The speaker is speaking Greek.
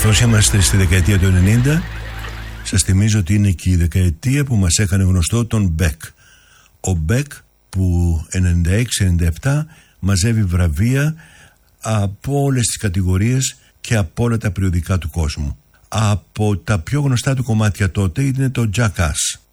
Καθώς είμαστε στη δεκαετία του 90, σας θυμίζω ότι είναι και η δεκαετία που μας έκανε γνωστό τον Μπεκ. Ο Μπεκ που 96-97 μαζεύει βραβεία από όλες τις κατηγορίες και από όλα τα περιοδικά του κόσμου. Από τα πιο γνωστά του κομμάτια τότε είναι το Jackass.